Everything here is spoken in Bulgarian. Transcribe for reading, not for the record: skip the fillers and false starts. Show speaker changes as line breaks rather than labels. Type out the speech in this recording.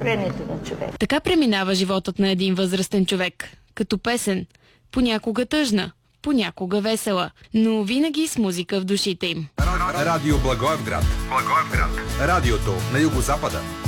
мисленето на човек.
Така преминава животът на един възрастен човек. Като песен. Понякога тъжна, понякога весела, но винаги с музика в душите им.
Радио Благоевград. Радиото на югозапада.